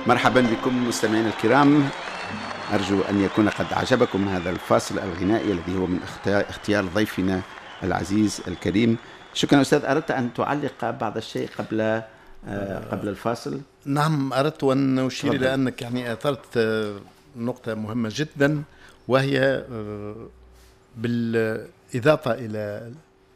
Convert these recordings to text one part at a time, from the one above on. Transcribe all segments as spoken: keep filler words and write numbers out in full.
مرحبا بكم مستمعينا الكرام، أرجو أن يكون قد أعجبكم هذا الفاصل الغنائي الذي هو من اختيار ضيفنا العزيز الكريم. شكرا أستاذ. أردت أن تعلق بعض الشيء قبل قبل الفاصل؟ نعم، أردت أن أشير إلى أنك يعني أثرت نقطة مهمة جدا، وهي بالإضافة إلى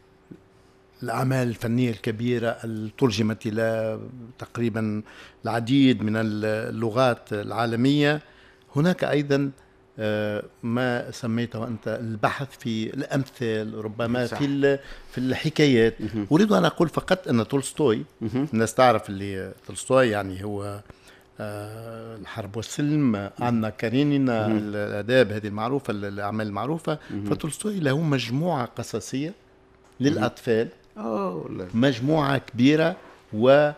الأعمال الفنية الكبيرة الترجمت إلى تقريبا العديد من اللغات العالمية، هناك أيضا ما سميته أنت البحث في الأمثال، ربما صح. في في الحكايات. أريد أن أقول فقط أن تولستوي، الناس تعرف اللي تولستوي يعني هو الحرب والسلم، أنا كارينينا، الآداب هذه المعروفة، الأعمال المعروفة. فتولستوي له مجموعة قصصية للأطفال، مجموعة كبيرة، و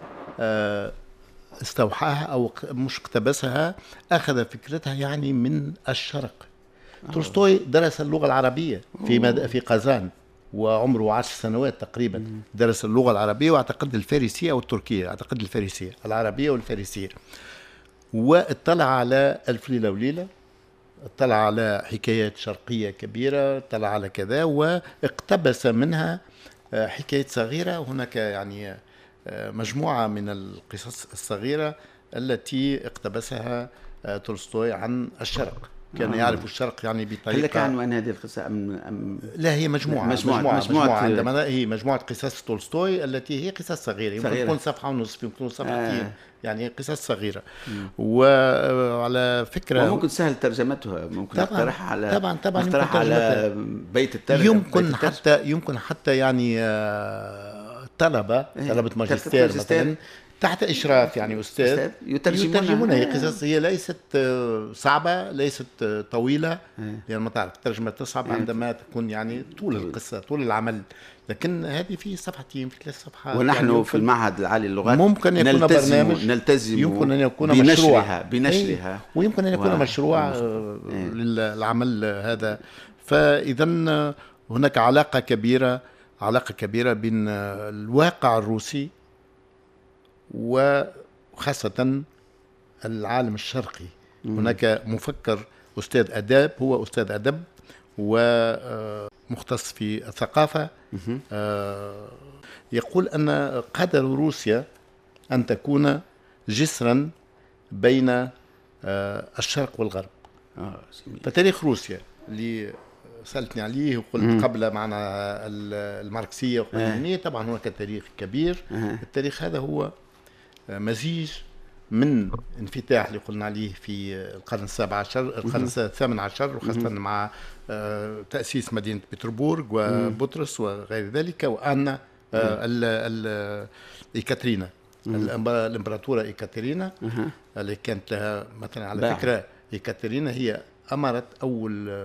استوحاها أو مش اقتبسها، أخذ فكرتها يعني من الشرق. تولستوي درس اللغة العربية في مد... في قازان وعمره عشر سنوات تقريبا. مم. درس اللغة العربية واعتقد الفارسية أو التركية، اعتقد الفارسية، العربية والفارسية. واطلع على ألف ليلة وليلة، اطلع على حكايات شرقية كبيرة، اطلع على كذا، واقتبس منها حكايات صغيرة. هناك يعني مجموعة من القصص الصغيرة التي اقتبسها تولستوي عن الشرق. كان آه. يعرف الشرق يعني بطريقة. هل لك عنوان هذه القصة أم, أم لا، هي مجموعة مجموعة, مجموعة, مجموعة, مجموعة عندما هي مجموعة قصص تولستوي التي هي قصص صغيرة، يمكن تكون صفحة ونصف، يمكن تكون صفحتين، آه. يعني قصص صغيرة. مم. وعلى فكرة وممكن سهل ترجمتها، ممكن اقترح على طبعا طبعا اقترح على بيت الترجمة، يمكن بيت حتى يمكن حتى يعني طلبة طلبة ماجستير مثلا تحت إشراف يعني أستاذ يترجمونها. هي قصص، هي ليست صعبة، ليست طويلة، يعني ما تعرف الترجمة تصعب عندما تكون يعني طول القصة، طول العمل، لكن هذه في صفحتين في ثلاث صفحات. ونحن يعني في المعهد العالي للغات ممكن يكون نلتزم برنامج، نلتزم يمكن أن يكون بنشرها مشروع بنشرها ويمكن أن يكون و... مشروع للعمل هذا. فإذا هناك علاقة كبيرة علاقة كبيرة بين الواقع الروسي وخاصة العالم الشرقي. مم. هناك مفكر أستاذ أداب، هو أستاذ أدب ومختص في الثقافة، يقول أن قدر روسيا أن تكون جسرا بين الشرق والغرب. آه فتاريخ روسيا اللي سألتني عليه وقلت مم. قبل معنا الماركسية واللينية، طبعا هناك تاريخ كبير. أه. التاريخ هذا هو مزيج من انفتاح اللي قلنا عليه في القرن السابع عشر، القرن الثامن عشر، وخاصة مم. مع تأسيس مدينة بطرسبورغ وبطرس وغير ذلك، وأن إيكاترينا الإمبراطورة إيكاترينا اللي كانت لها مثلا على باع. فكرة إيكاترينا هي أمرت أول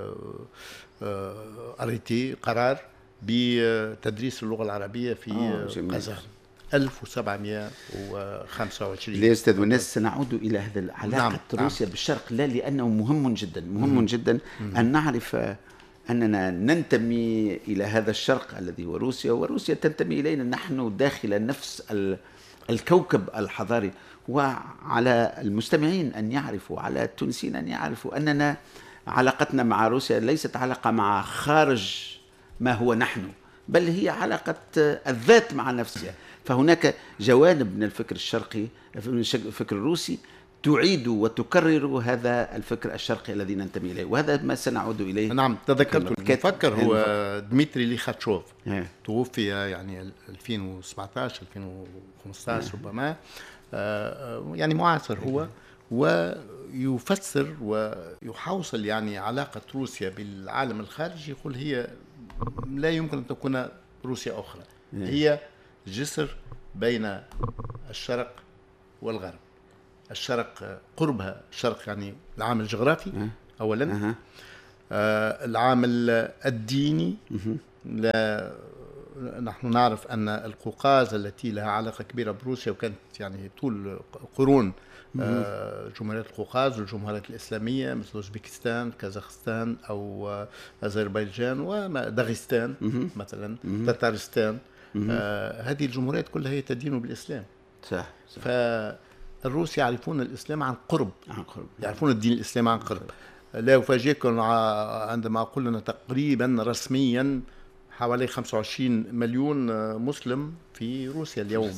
أريتي قرار بتدريس اللغة العربية في قازان ألف وسبعمائة وخمسة وعشرين. ليه أستاذ والناس سنعود إلى هذا العلاقة نعم. روسيا نعم. بالشرق، لا لأنه مهم جدا مهم مم. جدا مم. أن نعرف أننا ننتمي إلى هذا الشرق الذي هو روسيا، وروسيا تنتمي إلينا، نحن داخل نفس الكوكب الحضاري. وعلى المستمعين أن يعرفوا، على التونسيين أن يعرفوا أننا علاقتنا مع روسيا ليست علاقة مع خارج ما هو نحن، بل هي علاقة الذات مع نفسها. فهناك جوانب من الفكر الشرقي، من الفكر الروسي، تعيد وتكرر هذا الفكر الشرقي الذي ننتمي إليه، وهذا ما سنعود إليه. نعم، تذكرت المفكر هو ديمتري ليخاتشوف، توفي يعني ألفين وسبعة عشر ألفين وخمسة عشر ربما، يعني معاصر هو، ويفسر ويحاصل يعني علاقة روسيا بالعالم الخارجي. يقول هي لا يمكن أن تكون روسيا أخرى، هي جسر بين الشرق والغرب. الشرق قربها، الشرق يعني العامل الجغرافي أولا، آه العامل الديني. لا نحن نعرف أن القوقاز التي لها علاقة كبيرة بروسيا، وكانت يعني طول قرون آه جمهورية القوقاز والجمهوريات الإسلامية مثل أوزبكستان، كازاخستان أو أذربيجان وداغستان مثلا، تتارستان، آه هذه الجمهوريات كلها هي تدين بالإسلام. صح, صح. ف الروس يعرفون الإسلام عن قرب، عن قرب يعرفون الدين الإسلامي عن قرب. لا يفاجئكم عندما أقول أن تقريبا رسميا حوالي خمسة وعشرين مليون مسلم في روسيا اليوم،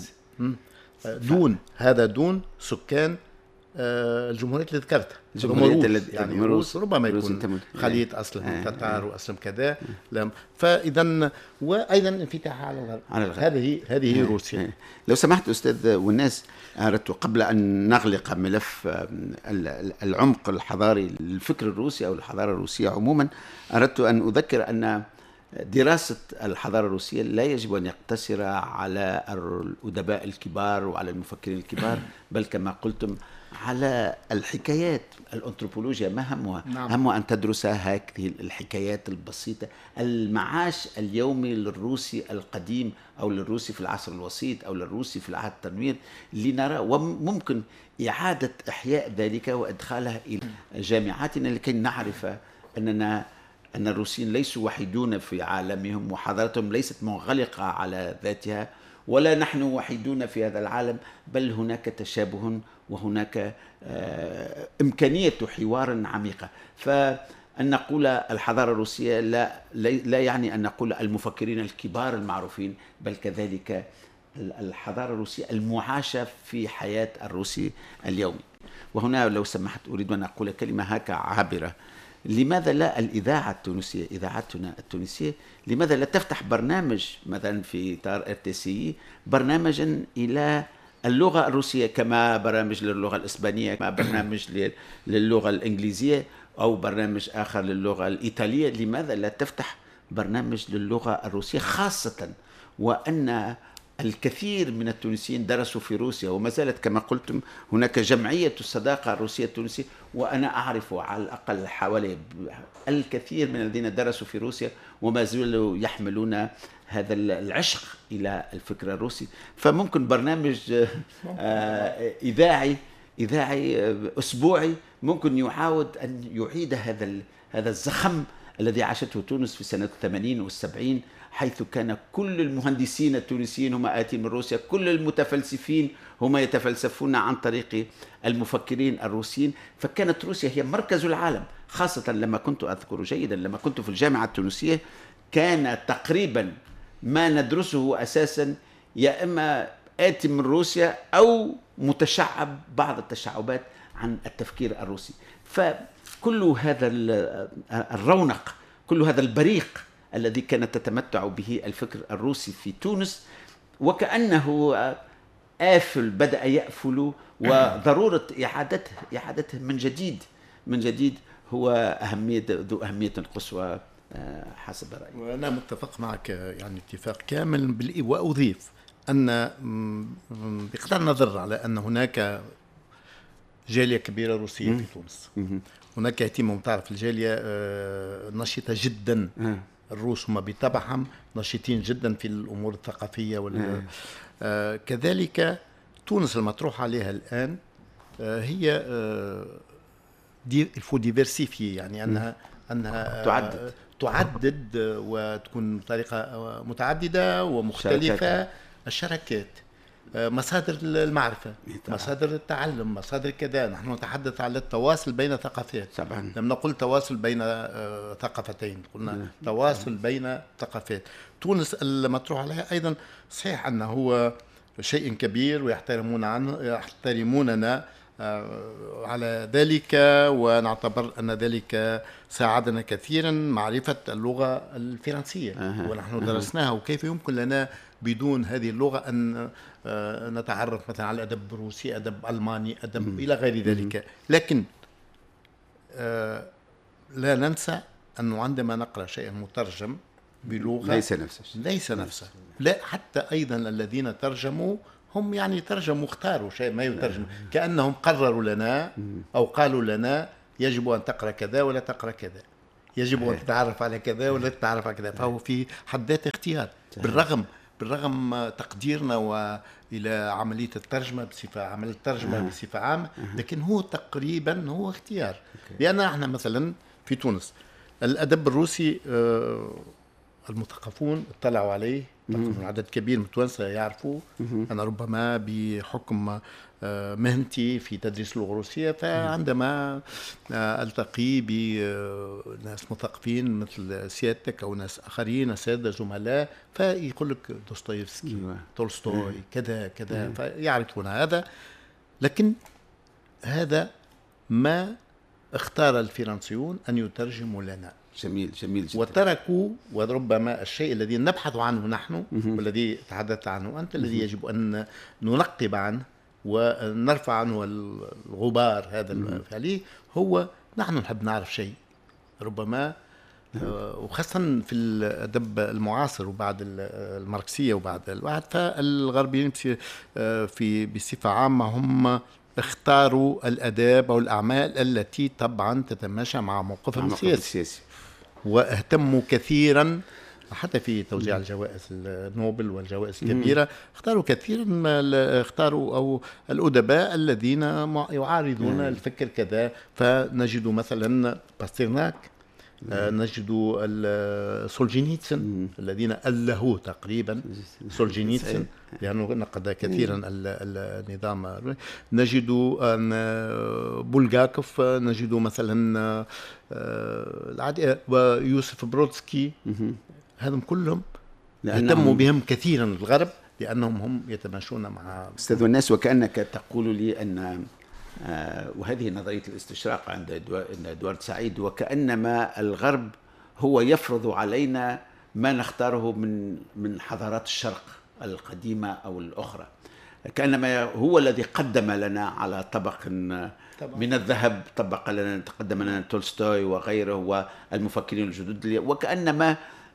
دون هذا دون سكان الجمهورية اللي ذكرتها، الجمهورية اللي يعني روس ربما يكون خليط أصلهم تتار وأصلهم كذا. فإذا وأيضا انفتاح على الغرب، على الغرب. هذه هذه هي روسيا. لو سمحت أستاذ والناس، أردت قبل أن نغلق ملف العمق الحضاري للفكر الروسي أو الحضارة الروسية عموما، أردت أن أذكر أن دراسة الحضارة الروسية لا يجب أن يقتصر على الأدباء الكبار وعلى المفكرين الكبار، بل كما قلتم على الحكايات. الأنثروبولوجيا ما همها؟ نعم. همها أن تدرس هذه الحكايات البسيطة، المعاش اليومي للروسي القديم أو للروسي في العصر الوسيط أو للروسي في العهد التنوير، لنرى وممكن إعادة إحياء ذلك وإدخالها إلى جامعاتنا لكي نعرف أننا أن الروسيين ليسوا وحيدون في عالمهم وحضارتهم ليست منغلقة على ذاتها، ولا نحن وحيدون في هذا العالم، بل هناك تشابه وهناك إمكانية حوار عميقة. فأن نقول الحضارة الروسية لا, لا يعني أن نقول المفكرين الكبار المعروفين، بل كذلك الحضارة الروسية المعاشة في حياة الروسي اليومي. وهنا لو سمحت أريد أن أقول كلمة هكا عابرة. لماذا لا الإذاعة التونسية، إذاعتنا التونسية، لماذا لا تفتح برنامج مثلا في إطار ار تي سي برنامجا إلى اللغة الروسية، كما برامج للغة الإسبانية، كما برنامج للغة الإنجليزية أو برنامج آخر للغة الإيطالية؟ لماذا لا تفتح برنامج للغة الروسية، خاصة وأن الكثير من التونسيين درسوا في روسيا وما زالت كما قلتم هناك جمعية الصداقة الروسية التونسية، وأنا أعرف على الأقل حوالي الكثير من الذين درسوا في روسيا وما زالوا يحملون هذا العشق إلى الفكر الروسي. فممكن برنامج إذاعي إذاعي أسبوعي ممكن يعاود أن يعيد هذا هذا الزخم الذي عاشته تونس في سنة الثمانين والسبعين، حيث كان كل المهندسين التونسيين هم آتين من روسيا، كل المتفلسفين هم يتفلسفون عن طريق المفكرين الروسيين. فكانت روسيا هي مركز العالم، خاصة لما كنت أذكر جيدا لما كنت في الجامعة التونسية كان تقريبا ما ندرسه أساسا يا إما آتي من روسيا أو متشعب بعض التشعبات عن التفكير الروسي. فكل هذا الرونق، كل هذا البريق الذي كانت تتمتع به الفكر الروسي في تونس وكأنه آفل بدأ يأفل، وضرورة إعادته إعادته من جديد من جديد هو أهمية ذو أهمية قصوى حسب رأيي. وأنا متفق معك يعني اتفاق كامل، وأضيف أن بغض النظر على أن هناك جالية كبيرة روسية في تونس، هناك اهتمام، تعرف الجالية نشطة جدا، الروس هم بطبعهم نشيطين جدا في الأمور الثقافية وال... آه كذلك تونس المطروح عليها الآن آه هي آه دي الفو ديفيرسيفي، يعني أنها أنها تعدد تعدد وتكون بطريقة متعددة ومختلفة. شركات. الشركات، مصادر المعرفة، مصادر التعلم، مصادر كذا. نحن نتحدث على التواصل بين ثقافات، طبعا. لم نقل تواصل بين ثقافتين، قلنا تواصل بين ثقافات. تونس المطروح عليها أيضا صحيح أنه هو شيء كبير ويحترمون عنه يحترموننا على ذلك، ونعتبر أن ذلك ساعدنا كثيرا معرفة اللغة الفرنسية، أه. ونحن درسناها، وكيف يمكن لنا بدون هذه اللغة أن نتعرف مثلا على أدب روسي، أدب ألماني، أدب م- إلى غير ذلك. م- لكن لا ننسى أنه عندما نقرأ شيئا مترجم بلغة ليس نفسه ليس نفسه لا، حتى أيضا الذين ترجموا هم يعني ترجموا اختاروا شيء ما يترجم، كأنهم قرروا لنا أو قالوا لنا يجب أن تقرأ كذا ولا تقرأ كذا، يجب أن تتعرف على كذا ولا تتعرف على كذا. فهو في حد ذاته اختيار، بالرغم بالرغم تقديرنا وإلى عملية الترجمة بصفة عملية الترجمة بصفة عامة، لكن هو تقريبا هو اختيار. لأن احنا مثلا في تونس الأدب الروسي المثقفون اطلعوا عليه، عدد كبير من التوانسة يعرفوا. أنا ربما بحكم مهنتي في تدريس اللغة الروسية، فعندما ألتقي بناس مثقفين مثل سيادتك أو ناس آخرين سادة زملاء فيقول لك دوستويفسكي تولستوي كذا كذا، فيعرفون هذا. لكن هذا ما اختار الفرنسيون أن يترجموا لنا. جميل جميل جدا. وتركوا، وربما الشيء الذي نبحث عنه نحن والذي تحدثت عنه أنت الذي يجب أن ننقب عنه ونرفع عنه الغبار هذا الفعلي، هو نحن نحب نعرف شيء ربما وخاصة في الأدب المعاصر وبعد الماركسية وبعد الواحد، فالغربيين في بصفة عامة هم اختاروا الأداب أو الأعمال التي طبعا تتماشى مع موقفهم السياسي، واهتموا كثيرا حتى في توزيع الجوائز النوبل والجوائز الكبيرة، اختاروا كثيرا اختاروا أو الأدباء الذين يعارضون الفكر كذا. فنجد مثلا باسترناك، نجد سولجينيتسن الذين ألهوا تقريبا سولجينيتسن لأنه نقد كثيرا النظام. نجد بولغاكوف، نجد مثلا ويوسف برودسكي، هذم كلهم اهتموا بهم كثيرا الغرب لأنهم هم يتماشون مع أستاذ والناس. وكأنك تقول لي أن آه وهذه نظرية الاستشراق عند إدوارد سعيد، وكأنما الغرب هو يفرض علينا ما نختاره من من حضارات الشرق القديمة أو الأخرى، كأنما هو الذي قدم لنا على طبق من الذهب، طبق لنا تقدم لنا تولستوي وغيره والمفكرين الجدد، وكأنما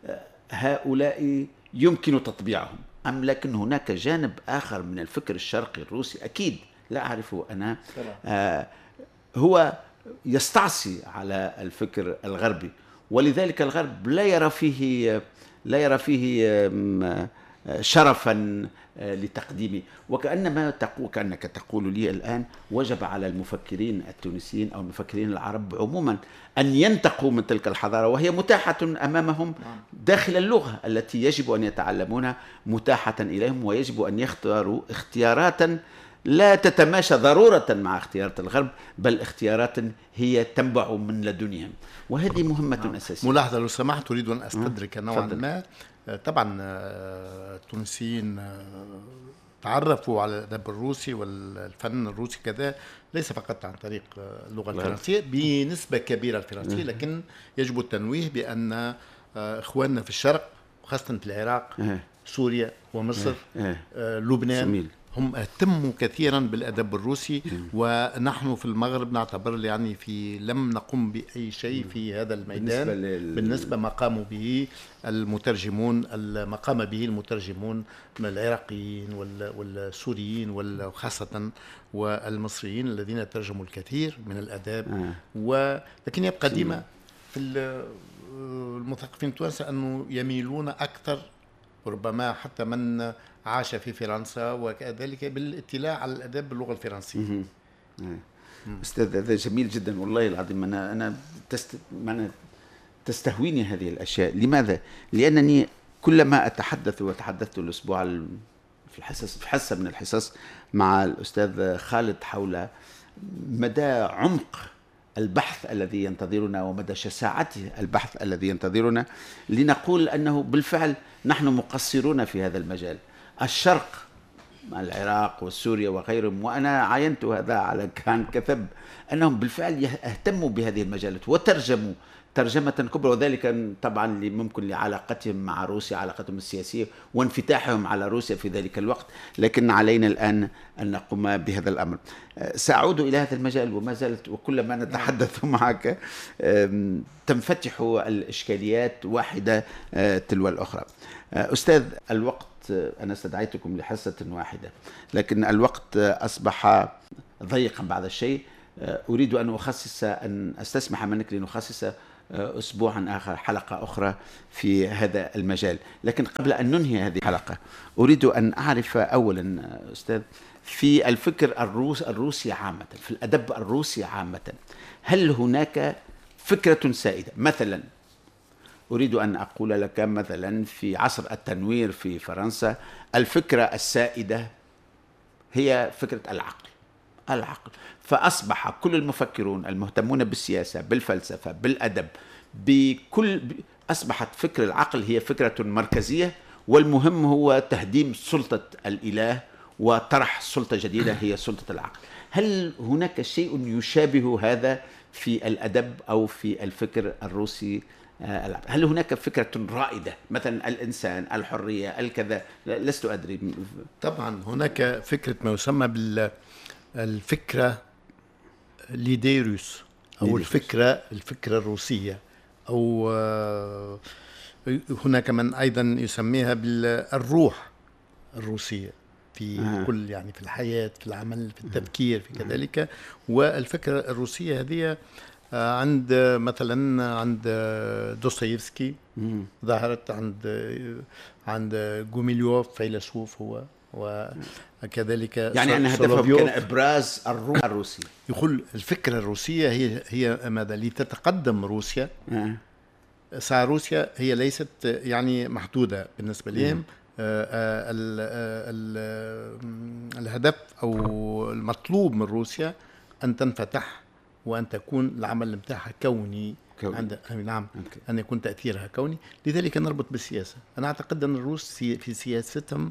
هؤلاء يمكن تطبيعهم. أم لكن هناك جانب آخر من الفكر الشرقي الروسي أكيد لا أعرفه أنا، آه هو يستعصي على الفكر الغربي، ولذلك الغرب لا يرى فيه لا يرى فيه شرفا لتقديمه. وكأنما تقول كأنك تقول لي الآن وجب على المفكرين التونسيين أو المفكرين العرب عموما أن ينتقوا من تلك الحضارة، وهي متاحة أمامهم داخل اللغة التي يجب أن يتعلمونها، متاحة إليهم، ويجب أن يختاروا اختيارات لا تتماشى ضرورة مع اختيارات الغرب، بل اختيارات هي تنبع من لدنهم، وهذه مهمة آه. أساسية. ملاحظة لو سمحت أريد أن أستدرك نوعا ما. طبعا التونسيين تعرفوا على الأدب الروسي والفن الروسي كذا ليس فقط عن طريق اللغة الفرنسية، بنسبة كبيرة الفرنسية، لكن يجب التنويه بأن إخواننا في الشرق وخاصة في العراق سوريا ومصر لبنان هم اهتموا كثيرا بالأدب الروسي، ونحن في المغرب نعتبر يعني في لم نقم بأي شيء في هذا الميدان بالنسبة, لل... بالنسبة ما قاموا به المترجمون ما قام به المترجمون من العراقيين والسوريين وخاصة والمصريين الذين ترجموا الكثير من الأداب. ولكن يبقى ديما في المثقفين التوانسة أنه يميلون أكثر ربما حتى من عاش في فرنسا وكذلك بالاطلاع على الأدب باللغة الفرنسية. أستاذ هذا جميل جدا والله العظيم. أنا أنا تست أنا تستهويني هذه الأشياء. لماذا؟ لأنني كلما أتحدث وتحدثت الأسبوع في الحصص في حصة من الحصص مع الأستاذ خالد حول مدى عمق البحث الذي ينتظرنا ومدى شساعته البحث الذي ينتظرنا، لنقول أنه بالفعل نحن مقصرون في هذا المجال. الشرق العراق وسوريا وغيرهم، وأنا عاينت هذا على كان كثب، أنهم بالفعل اهتموا بهذه المجالات وترجموا ترجمة كبرى، وذلك طبعا ممكن لعلاقتهم مع روسيا، علاقتهم السياسية وانفتاحهم على روسيا في ذلك الوقت. لكن علينا الآن أن نقوم بهذا الأمر. سأعود إلى هذا المجال، وما زالت وكلما نتحدث معك تنفتح الإشكاليات واحدة تلو الأخرى. أستاذ، الوقت أنا استدعيتكم لحصة واحدة، لكن الوقت أصبح ضيقا بعض الشيء. أريد أن أخصص أن أستسمح منك لنخصص أسبوعا آخر حلقة أخرى في هذا المجال. لكن قبل أن ننهي هذه الحلقة أريد أن أعرف أولا أستاذ في الفكر الروس الروسي عامة، في الأدب الروسي عامة، هل هناك فكرة سائدة؟ مثلا أريد أن أقول لك مثلا في عصر التنوير في فرنسا الفكرة السائدة هي فكرة العقل، العقل. فأصبح كل المفكرون المهتمون بالسياسة، بالفلسفة، بالأدب، بكل أصبحت فكرة العقل هي فكرة مركزية، والمهم هو تهديم سلطة الإله وطرح سلطة جديدة هي سلطة العقل. هل هناك شيء يشابه هذا في الأدب أو في الفكر الروسي؟ هل هناك فكرة رائدة مثلا الإنسان، الحرية، الكذا؟ لست أدري. طبعا هناك فكرة ما يسمى بالفكرة ليديروس أو الفكرة الفكرة الروسية، أو هناك من أيضا يسميها بالروح الروسية في آه. كل يعني في الحياة، في العمل، في التفكير، في كذلك. والفكرة الروسية هذه عند مثلا عند دوستويفسكي، ظهرت عند عند غوميليوف فيلسوف هو، وكذلك يعني أن هدفهم كان إبراز الروح الروسي. يقول الفكرة الروسية هي هي ماذا لتتقدم روسيا. آه. ساعة روسيا هي ليست يعني محدودة بالنسبة لهم. آه آه ال ال الهدف أو المطلوب من روسيا أن تنفتح وأن تكون العمل متاعها كوني, كوني. عند نعم أوكي. أن يكون تأثيرها كوني. لذلك نربط بالسياسة. أنا أعتقد أن الروس في سياستهم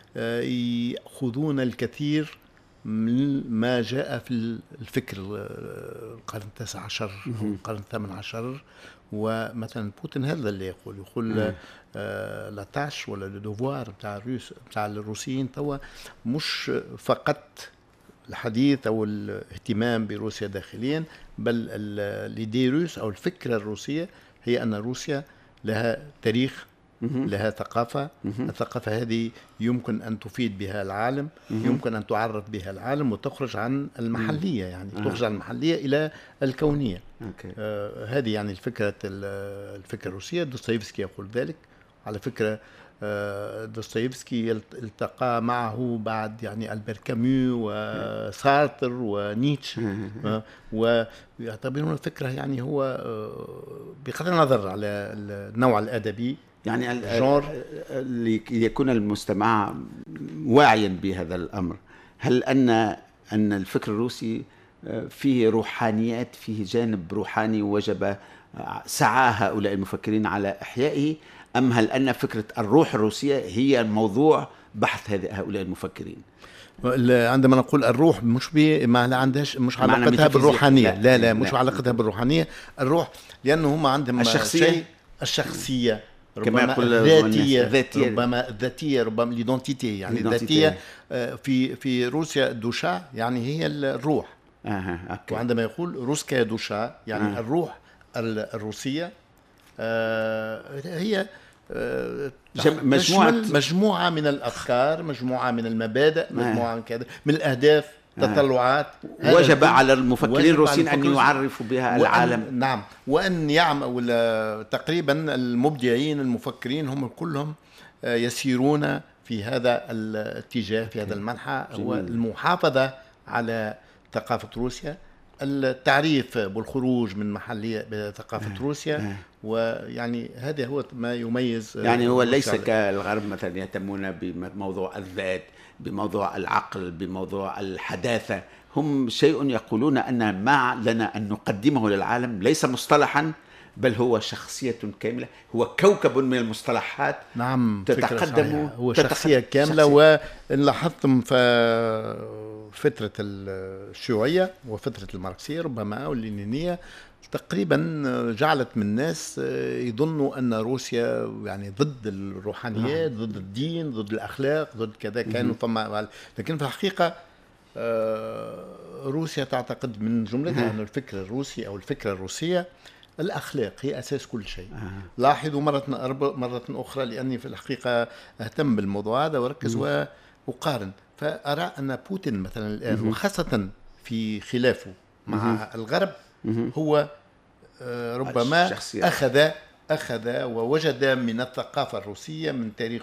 يأخذون الكثير من ما جاء في الفكر القرن التاسع عشر أو القرن الثامن عشر. ومثلا بوتين هذا اللي يقول يقول آه لا تاش ولا الدوفوار بتاع الروس بتاع الروسيين توا مش فقط الحديث أو الاهتمام بروسيا داخليا، بل الإيدي روس أو الفكرة الروسية هي أن روسيا لها تاريخ، لها ثقافة. الثقافة هذه يمكن أن تفيد بها العالم، يمكن أن تعرف بها العالم وتخرج عن المحلية، يعني تخرج عن المحلية إلى الكونية. آه هذه يعني الفكرة الفكرة الروسية. دوستويفسكي يقول ذلك. على فكرة دوستويفسكي التقى معه بعد يعني ألبير كاميو وسارتر ونيتشه، ويعتبرون الفكرة يعني هو بغض النظر على النوع الأدبي يعني الجور ليكون المستمع واعيا بهذا الأمر. هل أن أن الفكر الروسي فيه روحانيات، فيه جانب روحاني وجب سعى هؤلاء المفكرين على إحيائه، أم هل أن فكرة الروح الروسية هي موضوع بحث هؤلاء المفكرين؟ عندما نقول الروح مش بي ما عندهاش مش علاقتها بالروحانية، لا لا, لا مش لا. علاقتها بالروحانية. الروح لأنه هم عندهم الشخصية شيء الشخصية ربما الذاتية، ربما الذاتية، ربما ليدونتيتي يعني الذاتية. في في روسيا دوشا يعني هي الروح. آه. أوكي. وعندما يقول روسكا دوشا يعني آه. الروح الروسية آه هي آه مجموعة مجموعة من الأفكار، مجموعة من المبادئ، مجموعة من كذا من الأهداف، تطلعات. وجب على المفكرين الروسيين أن يعرفوا بها العالم. نعم، وأن يعمل تقريبا المبدعين المفكرين هم كلهم يسيرون في هذا الاتجاه، في هذا المنحى، والمحافظة على ثقافة روسيا، التعريف بالخروج من محلية بثقافة روسيا. ويعني هذا هو ما يميز، يعني هو ليس كالغرب مثلا يهتمون بموضوع الذات، بموضوع العقل، بموضوع الحداثة. هم شيء يقولون أن ما لنا أن نقدمه للعالم ليس مصطلحا، بل هو شخصية كاملة، هو كوكب من المصطلحات. نعم، تتقدم، هو شخصية كاملة. وإن لاحظتم في فترة الشيوعية وفترة الماركسية ربما أو اللينينية تقريبا جعلت من الناس يظنوا أن روسيا يعني ضد الروحانيات، ضد الدين، ضد الأخلاق، ضد كذا. كانوا فما، لكن في الحقيقة روسيا تعتقد من جملتها أن الفكر الروسي أو الفكرة الروسية الأخلاق هي أساس كل شيء. آه. لاحظوا مرة مرة أخرى، لأني في الحقيقة أهتم بالموضوع هذا وركز وأقارن، فأرى أن بوتين مثلا الآن مم. وخاصة في خلافه مع مم. الغرب مم. هو ربما أخذ أخذ ووجد من الثقافة الروسية، من تاريخ